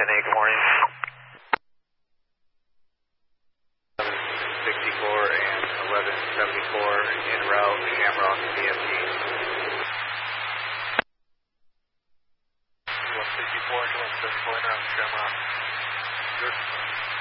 good morning. 64 and 1174 en route, Shamrock, DFT. 164 and 1174 en route, Shamrock. Good.